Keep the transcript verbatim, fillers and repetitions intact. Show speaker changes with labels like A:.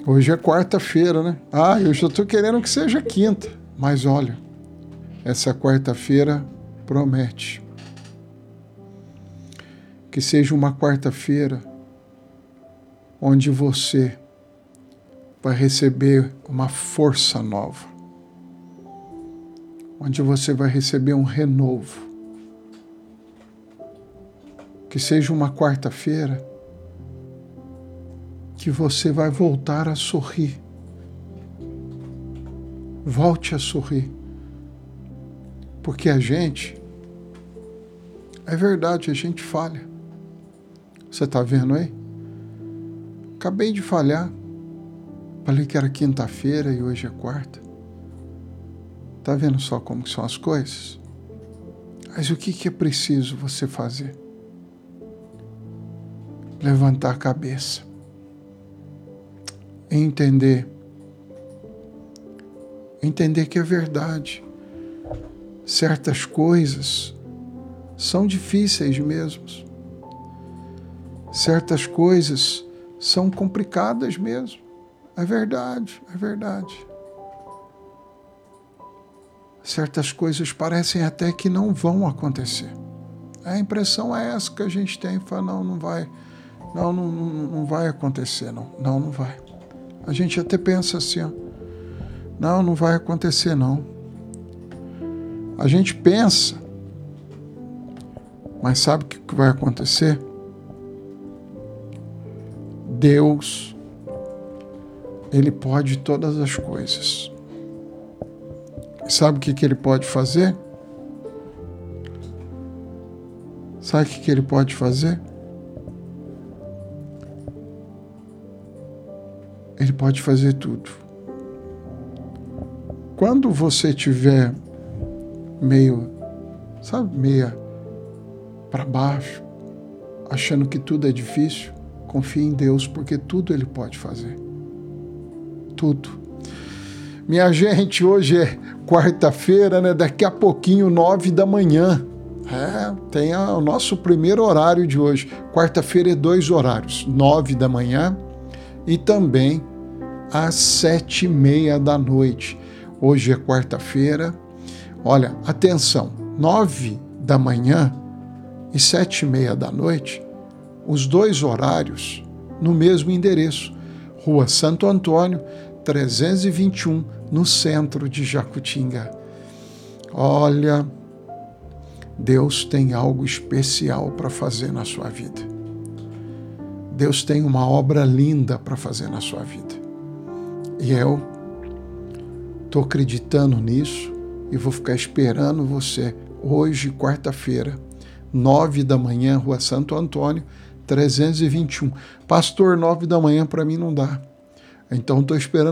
A: Hoje é quarta-feira, né? Ah, eu já estou querendo que seja quinta. Mas olha, essa quarta-feira promete. Que seja uma quarta-feira onde você vai receber uma força nova. Onde você vai receber um renovo. Que seja uma quarta-feira que você vai voltar a sorrir. Volte a sorrir. Porque a gente, é verdade, a gente falha. Você está vendo aí? Acabei de falhar. Falei que era quinta-feira e hoje é quarta. Está vendo só como são as coisas? Mas o que, que é preciso você fazer? Levantar a cabeça. Entender. Entender que é verdade. Certas coisas são difíceis mesmo. Certas coisas são complicadas mesmo. É verdade, é verdade. Certas coisas parecem até que não vão acontecer. A impressão é essa que a gente tem. Fala, não, não vai, não, não, não vai acontecer, não. Não, não vai. A gente até pensa assim, ó, não, não vai acontecer, não. A gente pensa, mas sabe o que vai acontecer? Deus, Ele pode todas as coisas. E sabe o que, que Ele pode fazer? Sabe o que, que Ele pode fazer? Ele pode fazer tudo. Quando você tiver meio, sabe, meia para baixo, achando que tudo é difícil, confie em Deus, porque tudo Ele pode fazer. Tudo. Minha gente, hoje é quarta-feira, né? Daqui a pouquinho, nove da manhã. É, tem a, o nosso primeiro horário de hoje. Quarta-feira é dois horários, nove da manhã e também às sete e meia da noite. Hoje é quarta-feira. Olha, atenção, nove da manhã e sete e meia da noite, os dois horários no mesmo endereço, Rua Santo Antônio, trezentos e vinte e um, no centro de Jacutinga. Olha, Deus tem algo especial para fazer na sua vida. Deus tem uma obra linda para fazer na sua vida. E eu estou acreditando nisso e vou ficar esperando você hoje, quarta-feira, nove da manhã, Rua Santo Antônio, trezentos e vinte e um. Pastor, nove da manhã para mim não dá. Então estou esperando